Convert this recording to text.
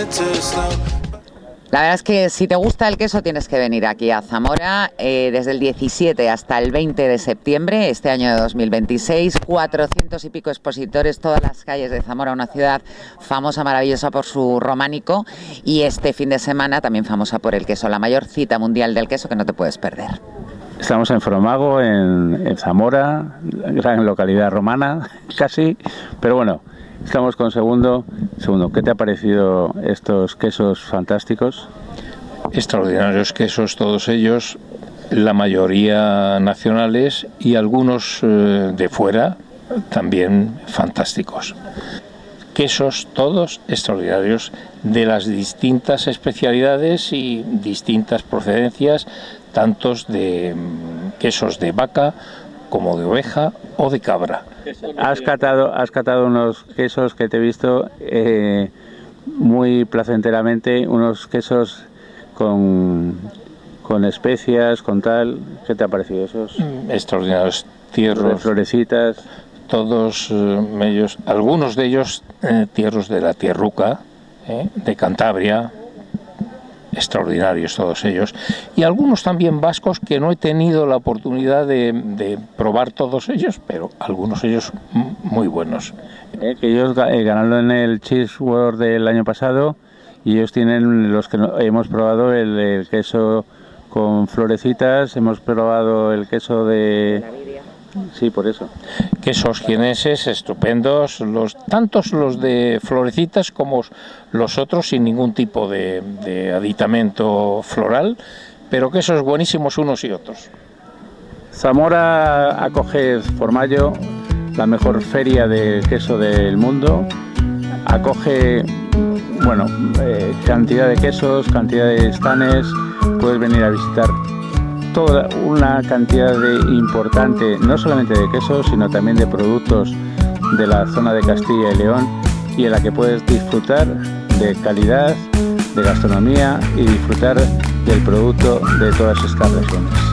La verdad es que si te gusta el queso tienes que venir aquí a Zamora desde el 17 hasta el 20 de septiembre, este año de 2026, 400 y pico expositores, todas las calles de Zamora, una ciudad famosa, maravillosa por su románico, y este fin de semana también famosa por el queso, la mayor cita mundial del queso que no te puedes perder. Estamos en Fromago, en Zamora, gran localidad romana, casi, pero bueno, estamos con Segundo. ¿Qué te ha parecido estos quesos fantásticos? Extraordinarios quesos todos ellos, la mayoría nacionales y algunos de fuera también fantásticos. Quesos todos extraordinarios, de las distintas especialidades y distintas procedencias, tantos de quesos de vaca como de oveja o de cabra. Has catado unos quesos que te he visto muy placenteramente, unos quesos con especias, con tal. ¿Qué te ha parecido esos? Extraordinarios, tierros. De florecitas. Todos ellos, algunos de ellos tierros de la Tierruca, de Cantabria, extraordinarios todos ellos, y algunos también vascos que no he tenido la oportunidad de probar todos ellos, pero algunos de ellos muy buenos. Que ellos ganaron en el Cheese World del año pasado, y ellos tienen los que hemos probado el queso con florecitas, hemos probado el queso de... Sí, por eso. Quesos jienenses estupendos, tantos los de florecitas como los otros sin ningún tipo de aditamento floral, pero quesos buenísimos unos y otros. Zamora acoge Formallo, la mejor feria de queso del mundo. Acoge, cantidad de quesos, cantidad de stands. Puedes venir a visitar toda una cantidad importante, no solamente de quesos, sino también de productos de la zona de Castilla y León, y en la que puedes disfrutar de calidad, de gastronomía y disfrutar del producto de todas estas regiones.